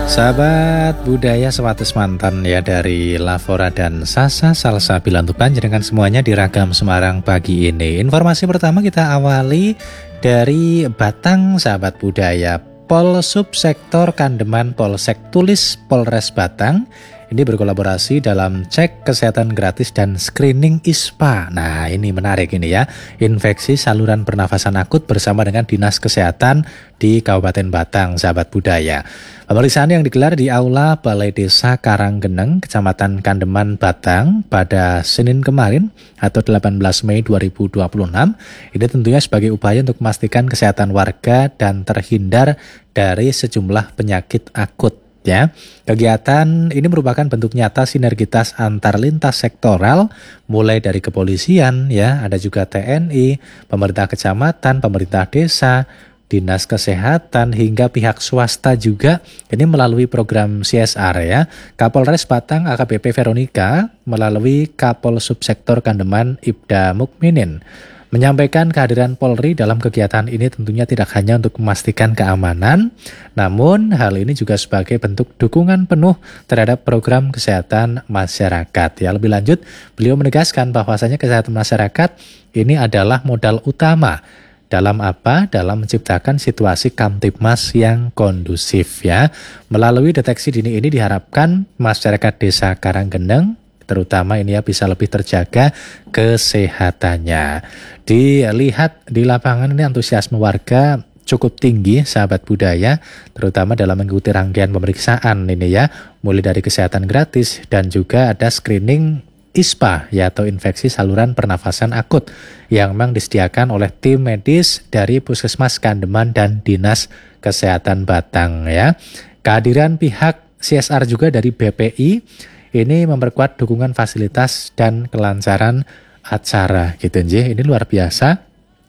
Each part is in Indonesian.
Sahabat budaya sewates mantan ya dari Lavora dan Sasa Salsa Bilantuban dengan semuanya di Ragam Semarang pagi ini. Informasi pertama kita awali dari Batang sahabat budaya. Pol Subsektor Kandeman Polsek Tulis Polres Batang ini berkolaborasi dalam cek kesehatan gratis dan screening ISPA. Nah ini menarik ini ya, infeksi saluran pernafasan akut bersama dengan Dinas Kesehatan di Kabupaten Batang, sahabat budaya. Pemeriksaan yang digelar di Aula Balai Desa Karanggeneng, Kecamatan Kandeman, Batang pada Senin kemarin atau 18 Mei 2026. Ini tentunya sebagai upaya untuk memastikan kesehatan warga dan terhindar dari sejumlah penyakit akut. Ya, kegiatan ini merupakan bentuk nyata sinergitas antar lintas sektoral, mulai dari kepolisian, ya, ada juga TNI, pemerintah kecamatan, pemerintah desa, dinas kesehatan hingga pihak swasta juga. Ini melalui program CSR ya. Kapolres Batang AKBP Veronica melalui Kapol Subsektor Kandeman Ibda Mukminin menyampaikan kehadiran Polri dalam kegiatan ini tentunya tidak hanya untuk memastikan keamanan, namun hal ini juga sebagai bentuk dukungan penuh terhadap program kesehatan masyarakat. Ya, lebih lanjut, beliau menegaskan bahwasanya kesehatan masyarakat ini adalah modal utama dalam apa? Dalam menciptakan situasi Kamtibmas yang kondusif ya. Melalui deteksi dini ini diharapkan masyarakat Desa Karanggeneng terutama ini ya bisa lebih terjaga kesehatannya. Dilihat di lapangan ini antusiasme warga cukup tinggi sahabat budaya, terutama dalam mengikuti rangkaian pemeriksaan ini ya, mulai dari kesehatan gratis dan juga ada screening ISPA ya atau infeksi saluran pernafasan akut yang memang disediakan oleh tim medis dari Puskesmas Kandeman dan Dinas Kesehatan Batang ya. Kehadiran pihak CSR juga dari BPI ini memperkuat dukungan fasilitas dan kelancaran acara gitu nje. Ini luar biasa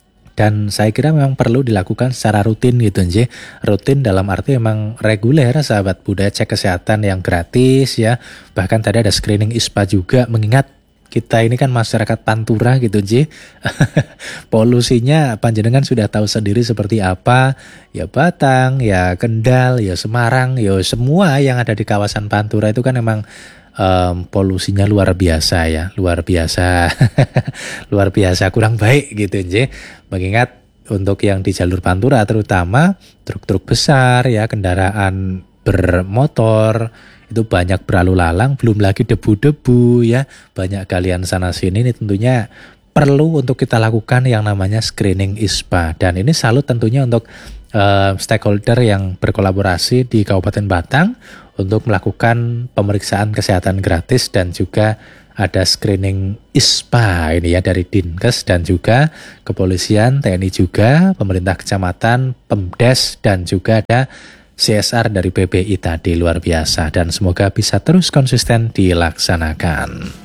dan saya kira memang perlu dilakukan secara rutin gitu nje. Rutin dalam arti memang reguler sahabat budaya, cek kesehatan yang gratis ya. Bahkan tadi ada screening ISPA juga, mengingat kita ini kan masyarakat Pantura gitu nje. Polusinya panjenengan sudah tahu sendiri seperti apa. Ya Batang, ya Kendal, ya Semarang, ya semua yang ada di kawasan Pantura itu kan memang polusinya luar biasa ya, luar biasa luar biasa kurang baik gitu nje. Mengingat untuk yang di jalur Pantura terutama truk-truk besar ya, kendaraan bermotor itu banyak berlalu lalang, belum lagi debu-debu ya, banyak galian sana sini. Ini tentunya perlu untuk kita lakukan yang namanya screening ISPA, dan ini salut tentunya untuk stakeholder yang berkolaborasi di Kabupaten Batang untuk melakukan pemeriksaan kesehatan gratis dan juga ada screening ISPA ini ya dari Dinkes dan juga kepolisian, TNI juga, pemerintah kecamatan, Pemdes dan juga ada CSR dari PBI tadi. Luar biasa dan semoga bisa terus konsisten dilaksanakan.